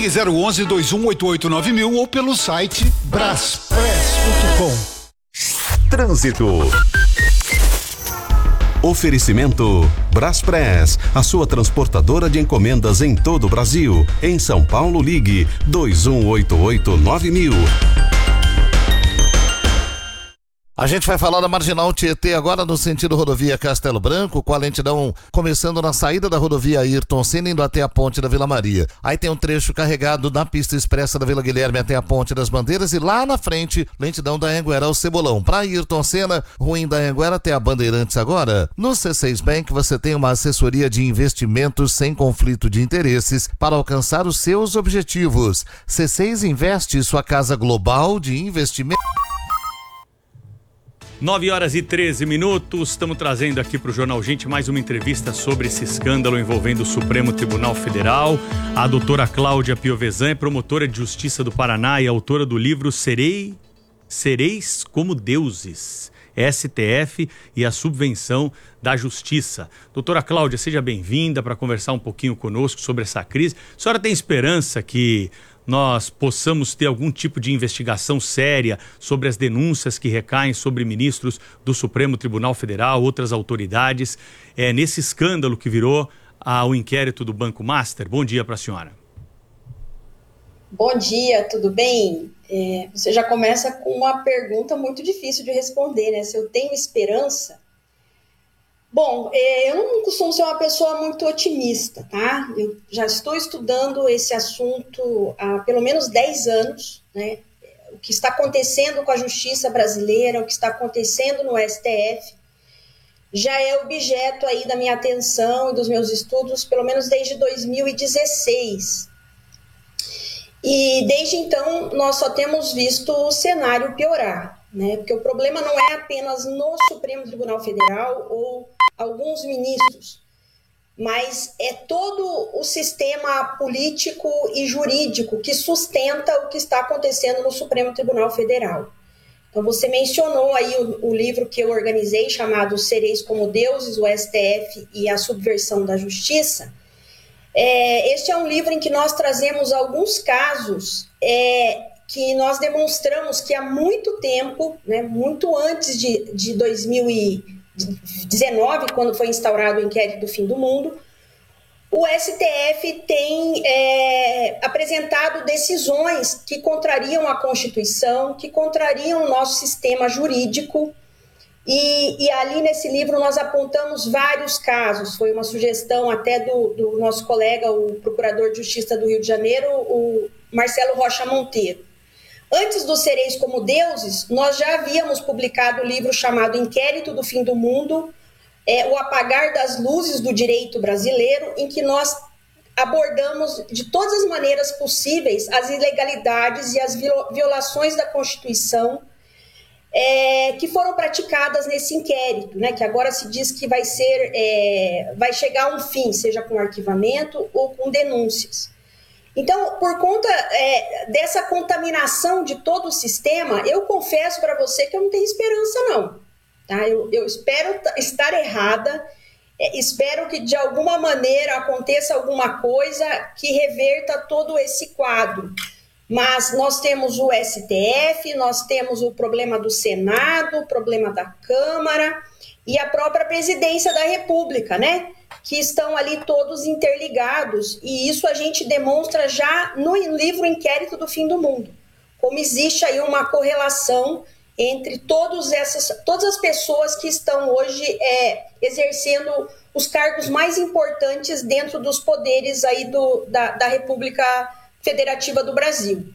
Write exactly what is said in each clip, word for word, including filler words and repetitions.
Ligue zero onze, dois um oito oito, nove mil ou pelo site braspress ponto com. Trânsito. Oferecimento Braspress, a sua transportadora de encomendas em todo o Brasil. Em São Paulo, ligue dois um oito oito, nove mil. A gente vai falar da Marginal Tietê agora no sentido rodovia Castelo Branco, com a lentidão começando na saída da rodovia Ayrton Senna, indo até a ponte da Vila Maria. Aí tem um trecho carregado na pista expressa da Vila Guilherme até a ponte das Bandeiras e lá na frente, lentidão da Anhanguera ao Cebolão. Para Ayrton Senna, ruim da Anhanguera até a Bandeirantes agora. No C seis Bank você tem uma assessoria de investimentos sem conflito de interesses para alcançar os seus objetivos. C seis Investe, sua casa global de investimento. nove horas e treze minutos, estamos trazendo aqui para o Jornal Gente mais uma entrevista sobre esse escândalo envolvendo o Supremo Tribunal Federal. A doutora Cláudia Piovesan é promotora de Justiça do Paraná e autora do livro Serei, Sereis como Deuses, S T F e a Subvenção da Justiça. Doutora Cláudia, seja bem-vinda para conversar um pouquinho conosco sobre essa crise. A senhora tem esperança que nós possamos ter algum tipo de investigação séria sobre as denúncias que recaem sobre ministros do Supremo Tribunal Federal, outras autoridades, é, nesse escândalo que virou ah, o inquérito do Banco Master? Bom dia para a senhora. Bom dia, tudo bem? É, você já começa com uma pergunta muito difícil de responder, né? Se eu tenho esperança. Bom, eu não costumo ser uma pessoa muito otimista, tá? Eu já estou estudando esse assunto há pelo menos dez anos, né? O que está acontecendo com a justiça brasileira, o que está acontecendo no S T F, já é objeto aí da minha atenção e dos meus estudos, pelo menos desde dois mil e dezesseis. E desde então nós só temos visto o cenário piorar, né? Porque o problema não é apenas no Supremo Tribunal Federal ou alguns ministros, mas é todo o sistema político e jurídico que sustenta o que está acontecendo no Supremo Tribunal Federal. Então você mencionou aí o, o livro que eu organizei, chamado Sereis como Deuses, o S T F e a Subversão da Justiça. É, este é um livro em que nós trazemos alguns casos é, que nós demonstramos que há muito tempo, né, muito antes de, de dois mil e dezenove, quando foi instaurado o inquérito do fim do mundo, o S T F tem é, apresentado decisões que contrariam a Constituição, que contrariam o nosso sistema jurídico, e, e ali nesse livro nós apontamos vários casos. Foi uma sugestão até do, do nosso colega, o Procurador de Justiça do Rio de Janeiro, o Marcelo Rocha Monteiro. Antes do Sereis como Deuses, nós já havíamos publicado o livro chamado Inquérito do Fim do Mundo, é, o apagar das luzes do direito brasileiro, em que nós abordamos de todas as maneiras possíveis as ilegalidades e as violações da Constituição é, que foram praticadas nesse inquérito, né, que agora se diz que vai ser, é, vai chegar a um fim, seja com arquivamento ou com denúncias. Então, por conta é, dessa contaminação de todo o sistema, eu confesso para você que eu não tenho esperança, não. Tá? Eu, eu espero estar errada, é, espero que de alguma maneira aconteça alguma coisa que reverta todo esse quadro. Mas nós temos o S T F, nós temos o problema do Senado, o problema da Câmara e a própria Presidência da República, né? Que estão ali todos interligados, e isso a gente demonstra já no livro Inquérito do Fim do Mundo, como existe aí uma correlação entre todas essas, todas as pessoas que estão hoje é, exercendo os cargos mais importantes dentro dos poderes aí do, da, da República Federativa do Brasil.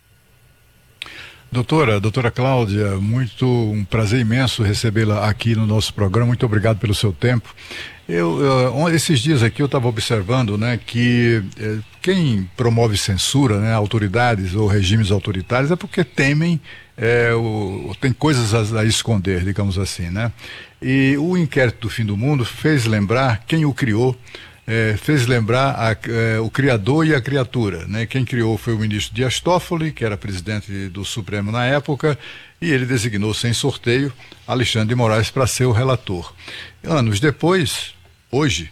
Doutora, doutora Cláudia, muito um prazer imenso recebê-la aqui no nosso programa. Muito obrigado pelo seu tempo. Eu, eu esses dias aqui eu estava observando, né, que eh, quem promove censura, né, autoridades ou regimes autoritários é porque temem, eh, o, tem coisas a, a esconder, digamos assim, né? E o inquérito do fim do mundo fez lembrar quem o criou. É, fez lembrar a, é, o criador e a criatura, né? Quem criou foi o ministro Dias Toffoli, que era presidente do Supremo na época, e ele designou sem sorteio Alexandre de Moraes para ser o relator. Anos depois, hoje,